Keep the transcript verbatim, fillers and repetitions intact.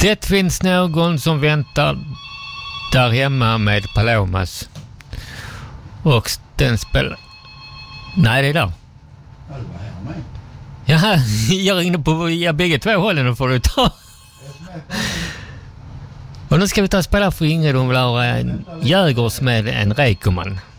Det finns någon som väntar där hemma med Palomas. Och den spelar... Nej, det är där. Ja, jag ringde på ja, bägge två hållen och får du ta. Och nu ska vi ta och spela för Ingrid. Hon vill ha en Jägers med en Rekoman.